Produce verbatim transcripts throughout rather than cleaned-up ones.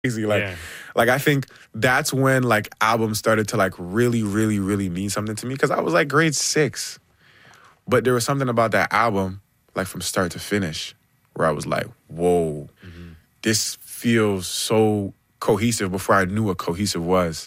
crazy. Like, Yeah. like I think that's when like albums started to like really, really, really mean something to me because I was like grade six. But there was something about that album, like from start to finish, where I was like, whoa, mm-hmm. this feels so cohesive before I knew what cohesive was.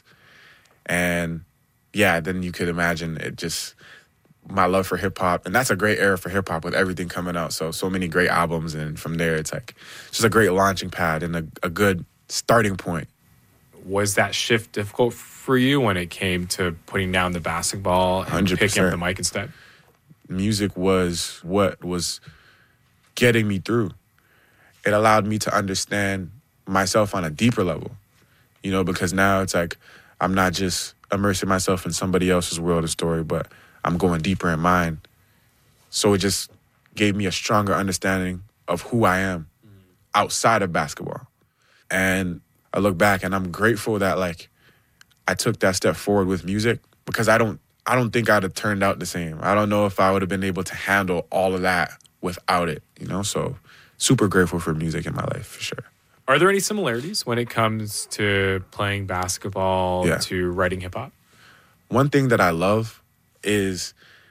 And yeah, then you could imagine it just, my love for hip hop. And that's a great era for hip hop with everything coming out. So, so many great albums. And from there, it's like just a great launching pad and a, a good starting point. Was that shift difficult for you when it came to putting down the basketball and one hundred percent. picking up the mic instead? Music was what was getting me through. It allowed me to understand myself on a deeper level, you know, because now it's like I'm not just immersing myself in somebody else's world or story, but I'm going deeper in mine. So it just gave me a stronger understanding of who I am outside of basketball. And I look back and I'm grateful that like I took that step forward with music because I don't I don't think I'd have turned out the same. I don't know if I would have been able to handle all of that without it, you know? So super grateful for music in my life, for sure. Are there any similarities when it comes to playing basketball Yeah. to writing hip-hop? One thing that I love is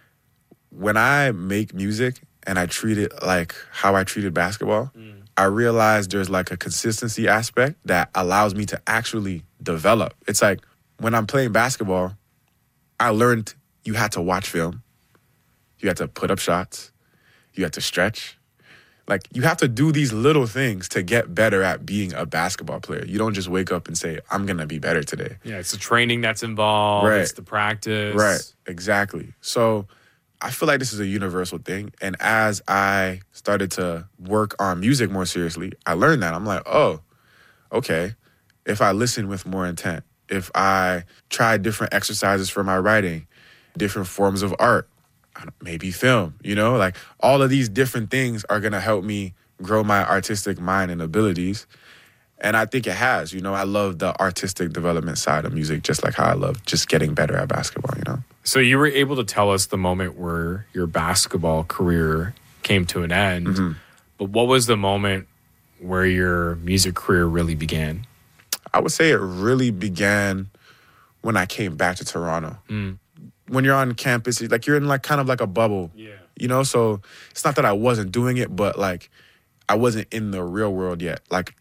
when I make music and I treat it like how I treated basketball, mm. I realize there's like a consistency aspect that allows me to actually develop. It's like when I'm playing basketball, I learned you had to watch film. You had to put up shots. You had to stretch. Like, you have to do these little things to get better at being a basketball player. You don't just wake up and say, I'm going to be better today. Yeah, it's the training that's involved. Right. It's the practice. Right, exactly. So I feel like this is a universal thing. And as I started to work on music more seriously, I learned that. I'm like, oh, okay, if I listen with more intent, if I try different exercises for my writing, different forms of art, maybe film, you know, like all of these different things are going to help me grow my artistic mind and abilities. And I think it has, you know, I love the artistic development side of music, just like how I love just getting better at basketball, you know? So you were able to tell us the moment where your basketball career came to an end, Mm-hmm. but what was the moment where your music career really began? I would say it really began when I came back to Toronto. Mm. When you're on campus, like you're in like kind of like a bubble, Yeah. you know? So it's not that I wasn't doing it, but like I wasn't in the real world yet. Like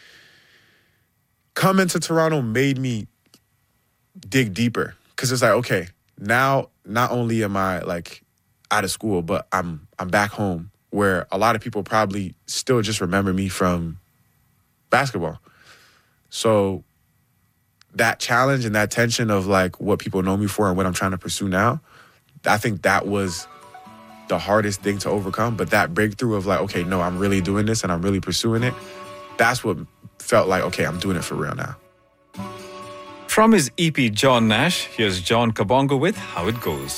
coming to Toronto made me dig deeper because it's like, okay, now not only am I like out of school, but I'm I'm back home where a lot of people probably still just remember me from basketball. So that challenge and that tension of like what people know me for and what I'm trying to pursue now, I think that was the hardest thing to overcome. But that breakthrough of like, okay, no, I'm really doing this and I'm really pursuing it, that's what felt like, okay, I'm doing it for real now. From his E P John Nash, here's John Kabongo with How It Goes.